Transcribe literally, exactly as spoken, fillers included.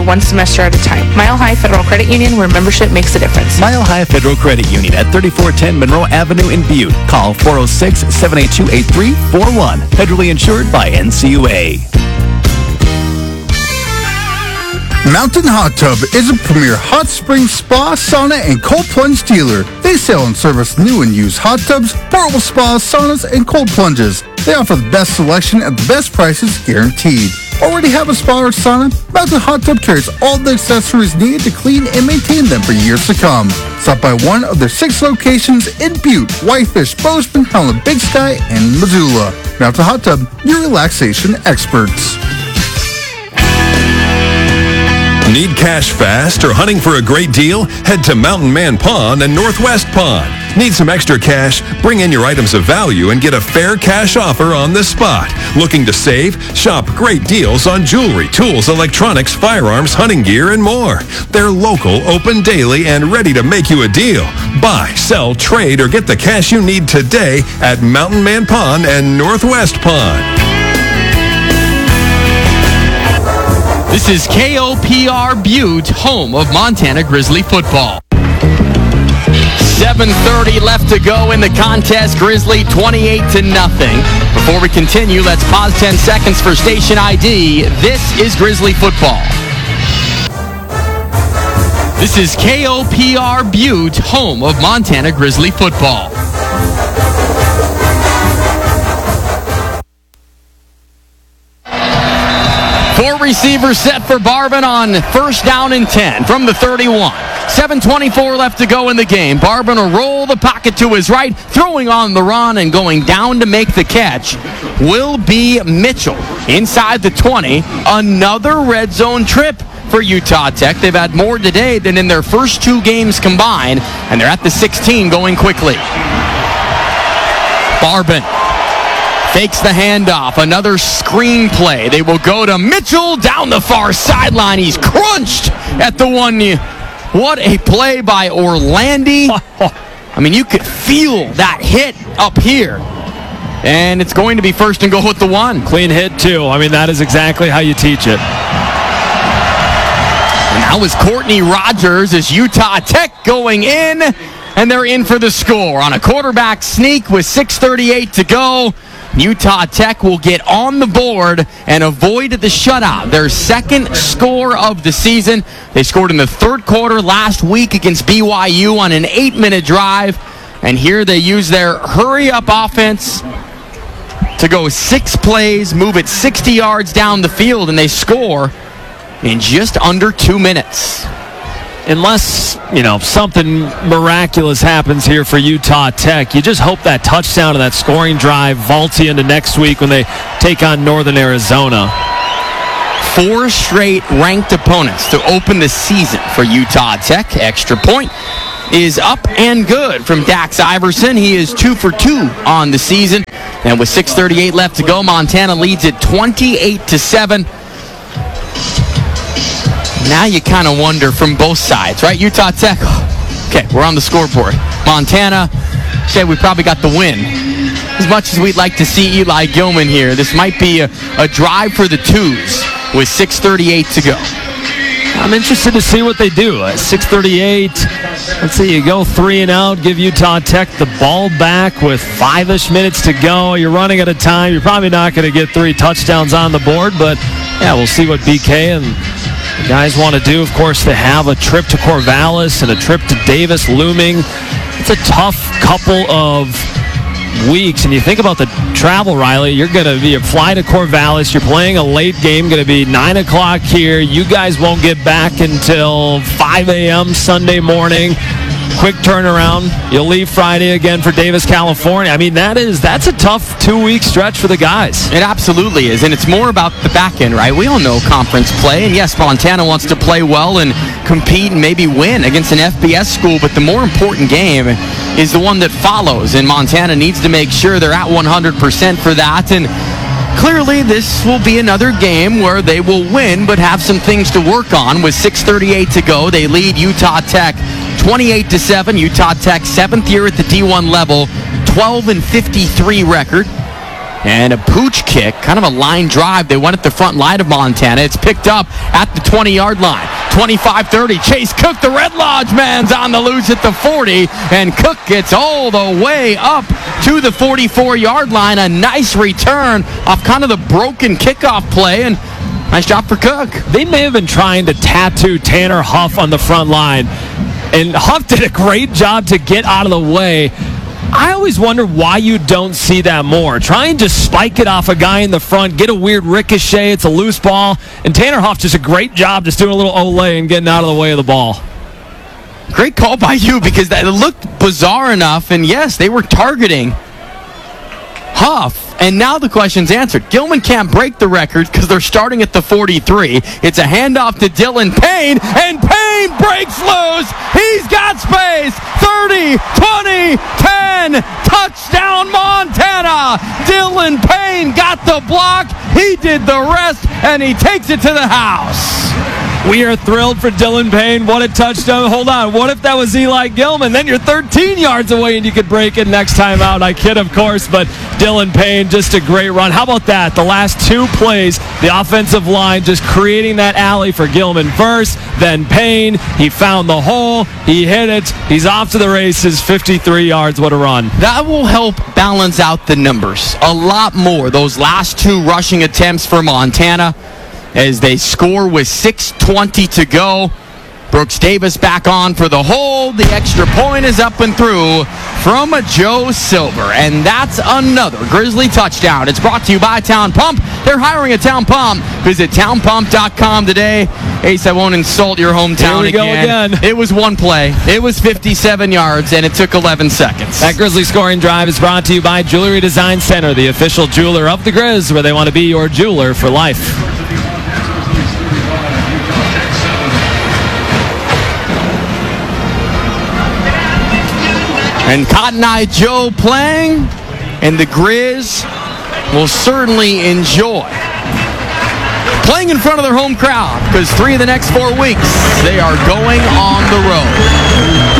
one semester at a time. Mile High Federal Credit Union, where membership makes a difference. Mile High Federal Credit Union at thirty-four ten Monroe Avenue in Butte. Call four oh six, seven eight two, eight three four one. Federally insured by N C U A. Mountain Hot Tub is a premier hot spring spa, sauna, and cold plunge dealer. They sell and service new and used hot tubs, portable spas, saunas, and cold plunges. They offer the best selection at the best prices guaranteed. Already have a spa or sauna? Mountain Hot Tub carries all the accessories needed to clean and maintain them for years to come. Stop by one of their six locations in Butte, Whitefish, Bozeman, Howland, Big Sky, and Missoula. Mountain Hot Tub, your relaxation experts. Need cash fast or hunting for a great deal? Head to Mountain Man Pawn and Northwest Pawn. Need some extra cash? Bring in your items of value and get a fair cash offer on the spot. Looking to save? Shop great deals on jewelry, tools, electronics, firearms, hunting gear, and more. They're local, open daily, and ready to make you a deal. Buy, sell, trade, or get the cash you need today at Mountain Man Pawn and Northwest Pawn. This is K O P R Butte, home of Montana Grizzly football. seven thirty left to go in the contest. Grizzly twenty-eight to nothing. Before we continue, let's pause ten seconds for station I D. This is Grizzly football. This is K O P R Butte, home of Montana Grizzly football. Four receivers set for Barban on first down and ten from the thirty-one. seven twenty-four left to go in the game. Barban will roll the pocket to his right, throwing on the run and going down to make the catch will be Mitchell. Inside the twenty, another red zone trip for Utah Tech. They've had more today than in their first two games combined, and they're at the sixteen going quickly. Barban fakes the handoff. Another screen play. They will go to Mitchell down the far sideline. He's crunched at the one. What a play by Orlandi. I mean, you could feel that hit up here. And it's going to be first and goal with the one. Clean hit, too. I mean, that is exactly how you teach it. And that was Courtney Rogers as Utah Tech going in. And they're in for the score on a quarterback sneak with six thirty-eight to go. Utah Tech will get on the board and avoid the shutout. Their second score of the season. They scored in the third quarter last week against B Y U on an eight-minute drive. And here they use their hurry-up offense to go six plays, move it sixty yards down the field, and they score in just under two minutes. Unless, you know, something miraculous happens here for Utah Tech, you just hope that touchdown and that scoring drive vaults you into next week when they take on Northern Arizona. Four straight ranked opponents to open the season for Utah Tech. Extra point is up and good from Dax Iverson. He is two for two on the season. And with six thirty-eight left to go, Montana leads it twenty-eight to seven. Now you kind of wonder from both sides, right? Utah Tech, okay, we're on the scoreboard. Montana, say we probably got the win. As much as we'd like to see Eli Gilman here, this might be a, a drive for the twos with six thirty-eight to go. I'm interested to see what they do. At six thirty-eight, let's see, you go three and out, give Utah Tech the ball back with five-ish minutes to go. You're running out of time. You're probably not going to get three touchdowns on the board, but yeah, we'll see what B K and the guys want to do. Of course, they have a trip to Corvallis and a trip to Davis looming. It's a tough couple of weeks, and you think about the travel, Riley. You're going to be a fly to Corvallis. You're playing a late game, going to be nine o'clock here. You guys won't get back until five a.m. Sunday morning. Quick turnaround. You'll leave Friday again for Davis, California. I mean, that is that's a tough two-week stretch for the guys. It absolutely is, and it's more about the back end, right? We all know conference play, and yes, Montana wants to play well and compete and maybe win against an F B S school, but the more important game is the one that follows, and Montana needs to make sure they're at one hundred percent for that, and clearly this will be another game where they will win but have some things to work on. With six thirty-eight to go, they lead Utah Tech twenty-eight to seven. Utah Tech, seventh year at the D one level, twelve and fifty-three record. And a pooch kick, kind of a line drive. They went at the front line of Montana. It's picked up at the twenty-yard line. twenty-five thirty. Chase Cook, the Red Lodge man's on the loose at the forty. And Cook gets all the way up to the forty-four-yard line. A nice return off kind of the broken kickoff play. And nice job for Cook. They may have been trying to tattoo Tanner Huff on the front line. And Huff did a great job to get out of the way. I always wonder why you don't see that more. Try and just spike it off a guy in the front, get a weird ricochet, it's a loose ball, and Tanner Huff just a great job just doing a little Olay and getting out of the way of the ball. Great call by you because that looked bizarre enough, and yes, they were targeting Huff. And now the question's answered. Gilman can't break the record because they're starting at the forty-three. It's a handoff to Dylan Payne, and Payne breaks loose. He's got space. thirty, twenty, ten. Touchdown, Montana. Dylan Payne got the block. He did the rest, and he takes it to the house. We are thrilled for Dylan Payne. What a touchdown. Hold on. What if that was Eli Gilman? Then you're thirteen yards away and you could break it next time out. I kid, of course, but Dylan Payne, just a great run. How about that? The last two plays, the offensive line just creating that alley for Gilman first, then Payne. He found the hole. He hit it. He's off to the races. fifty-three yards. What a run. That will help balance out the numbers a lot more. Those last two rushing attempts for Montana, as they score with six twenty to go. Brooks Davis back on for the hold. The extra point is up and through from a Joe Silver. And that's another Grizzly touchdown. It's brought to you by Town Pump. They're hiring a Town Pump. Visit town pump dot com today. Ace, I won't insult your hometown Here we again. go again. It was one play. It was fifty-seven yards, and it took eleven seconds. That Grizzly scoring drive is brought to you by Jewelry Design Center, the official jeweler of the Grizz, where they want to be your jeweler for life. And Cotton Eye Joe playing, and the Grizz will certainly enjoy playing in front of their home crowd because three of the next four weeks they are going on the road.